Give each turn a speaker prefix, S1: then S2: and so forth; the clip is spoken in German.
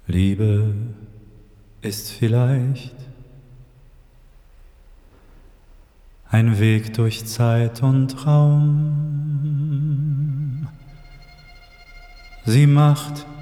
S1: Liebe ist vielleicht ein Weg durch Zeit und Raum. Sie macht